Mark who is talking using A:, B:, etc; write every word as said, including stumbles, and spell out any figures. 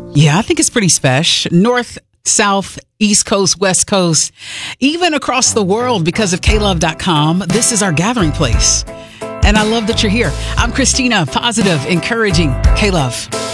A: Yeah, I think it's pretty special. North, South, East Coast, West Coast, even across the world because of K love dot com. This is our gathering place. And I love that you're here. I'm Christina, positive, encouraging, K-Love.